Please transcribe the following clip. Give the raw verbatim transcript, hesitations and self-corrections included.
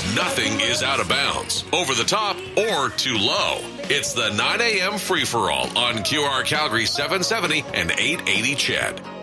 Nothing is out of bounds, over the top, or too low. It's the nine a.m. free-for-all on Q R Calgary seven seventy and eight eighty C H E D.